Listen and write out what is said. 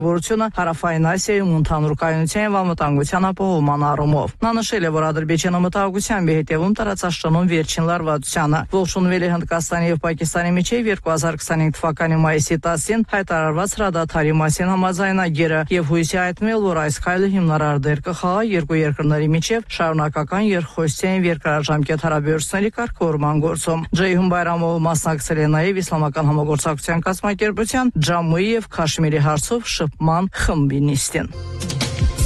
Որությունը հարավային Ասիայում ընդհանուր կայունության եւ անվտանգության ապահովման առումով։ Նա նշել է, որ Ադրբեջանը մտահոգությամբ է հետևում տարածաշրջանում վերջին լարվածությանը։ Ողջունվել է Հնդկաստանի եւ Պակիստանի միջեւ 2025 թվականի մայիսի 10-ին հայտարարված հրադադարի մասին համաձայնագիրը եւ հույս է հայտնել, որ այս քայլը հիմնարար դեր կխաղա երկու երկրների միջեւ շարունակական երկխոսության երկարաժամկետ հարաբերությունների կարգավորման գործում։ Ջեյհուն Բայրամովը մասնակցել է նաեւ իսլամական համագործակցության կազմակերպության Ջամուի եւ Քաշմիրի հարցով շփման խմբի նիստին։